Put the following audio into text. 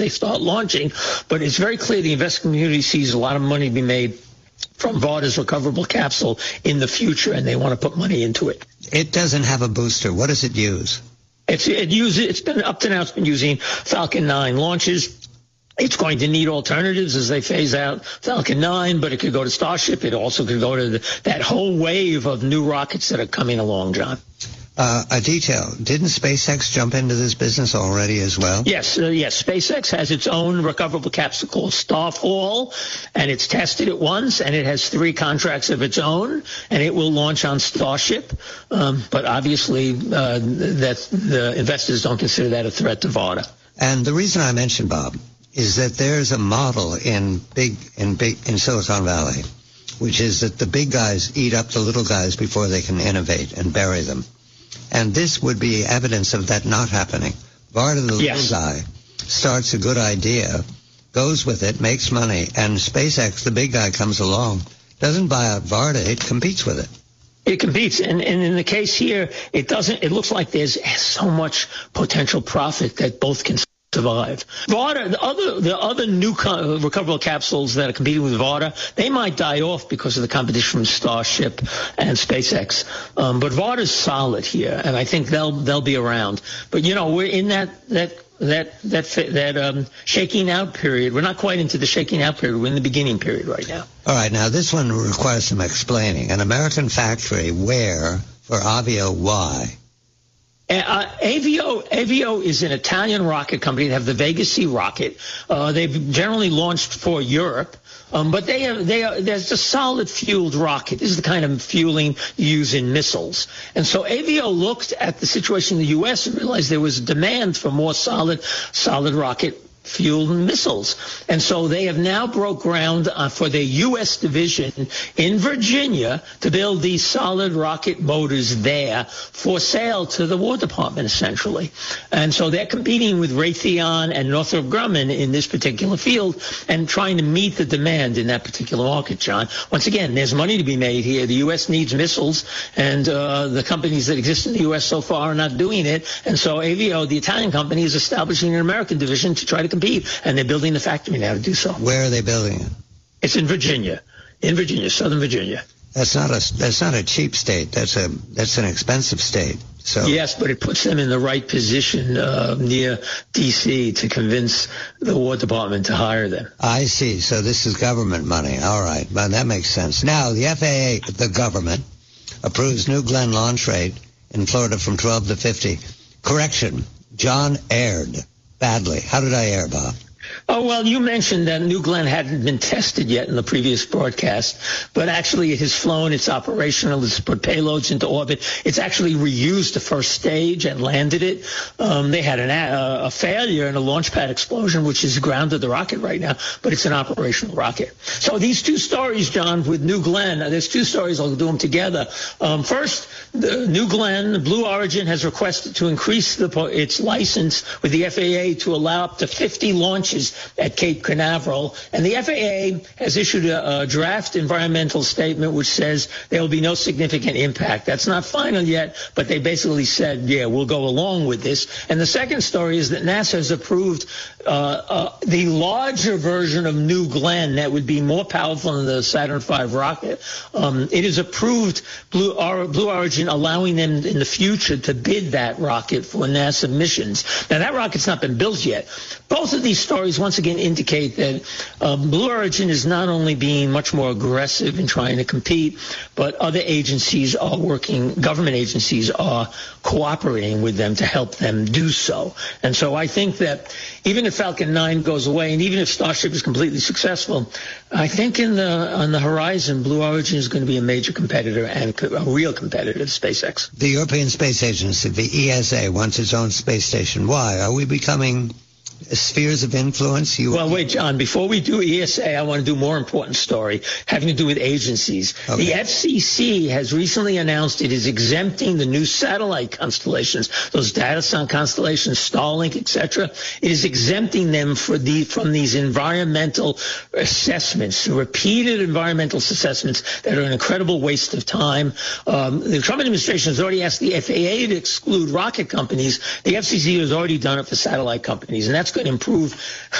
they start launching. But it's very clear the investment community sees a lot of money to be made from Varda's recoverable capsule in the future, and they want to put money into it. It doesn't have a booster. What does it use? It's been up to now. It's been using Falcon 9 launches. It's going to need alternatives as they phase out Falcon 9, but it could go to Starship. It also could go to that whole wave of new rockets that are coming along, John. A detail. Didn't SpaceX jump into this business already as well? Yes. SpaceX has its own recoverable capsule called Starfall, and it's tested it once, and it has 3 contracts of its own, and it will launch on Starship. But obviously, that the investors don't consider that a threat to Varda. And the reason I mentioned, Bob, is that there's a model in Silicon Valley, which is that the big guys eat up the little guys before they can innovate and bury them. And this would be evidence of that not happening. Varda, the little guy, starts a good idea, goes with it, makes money, and SpaceX, the big guy, comes along, doesn't buy out Varda, it competes with it. It competes, and in the case here, it doesn't. It looks like there's so much potential profit that both can survive. Varda, the other new recoverable capsules that are competing with Varda, they might die off because of the competition from Starship and SpaceX. But Varda's solid here, and I think they'll be around. But we're in that shaking out period. We're not quite into the shaking out period. We're in the beginning period right now. All right, now this one requires some explaining. An American factory where for Avio? Why? Avio is an Italian rocket company. They have the Vega C rocket. They've generally launched for Europe, but there's a solid fueled rocket. This is the kind of fueling you use in missiles. And so Avio looked at the situation in the U.S. and realized there was demand for more solid rocket fueled missiles. And so they have now broke ground for their U.S. division in Virginia to build these solid rocket motors there for sale to the War Department, essentially. And so they're competing with Raytheon and Northrop Grumman in this particular field and trying to meet the demand in that particular market, John. Once again, there's money to be made here. The U.S. needs missiles, and the companies that exist in the U.S. so far are not doing it. And so Avio, the Italian company, is establishing an American division to try to compete, and they're building the factory now to do so. Where are they building it? It's in Virginia, Southern Virginia. That's not a cheap state. That's an expensive state. So yes, but it puts them in the right position near D.C. to convince the War Department to hire them. I see. So this is government money. All right, well, that makes sense. Now the FAA, the government, approves New Glenn launch rate in Florida from 12 to 50. Correction, John erred badly. How did I err, Bob? Oh, well, you mentioned that New Glenn hadn't been tested yet in the previous broadcast, but actually it has flown, it's operational, it's put payloads into orbit. It's actually reused the first stage and landed it. They had a failure in a launch pad explosion, which has grounded the rocket right now, but it's an operational rocket. So these two stories, John, with New Glenn, there's two stories, I'll do them together. First, the New Glenn, Blue Origin has requested to increase its license with the FAA to allow up to 50 launches at Cape Canaveral, and the FAA has issued a draft environmental statement which says there will be no significant impact. That's not final yet, but they basically said, yeah, we'll go along with this. And the second story is that NASA has approved the larger version of New Glenn that would be more powerful than the Saturn V rocket. It has approved Blue Origin, allowing them in the future to bid that rocket for NASA missions. Now, that rocket's not been built yet. Both of these stories once again indicate that Blue Origin is not only being much more aggressive in trying to compete, but other agencies are working, government agencies are cooperating with them to help them do so. And so I think that even if Falcon 9 goes away, and even if Starship is completely successful, I think on the horizon, Blue Origin is going to be a major competitor and a real competitor to SpaceX. The European Space Agency, the ESA, wants its own space station. Why? Are we becoming spheres of influence? Well, wait, John, before we do ESA, I want to do a more important story having to do with agencies. Okay. The FCC has recently announced it is exempting the new satellite constellations, those Datacom constellations, Starlink, etc. It is exempting them from these environmental assessments, repeated environmental assessments that are an incredible waste of time. The Trump administration has already asked the FAA to exclude rocket companies. The FCC has already done it for satellite companies, and that's going to improve